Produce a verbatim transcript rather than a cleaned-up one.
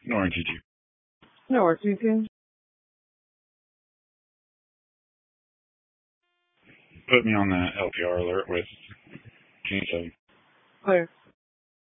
Nor G G. No worries, G G. Put me on that L P R alert with G seven. Clear.